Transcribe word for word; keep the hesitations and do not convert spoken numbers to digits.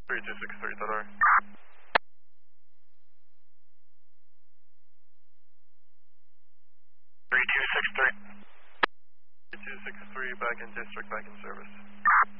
three two six three, Tadar. three two six three. three two six three, back in district, back in service.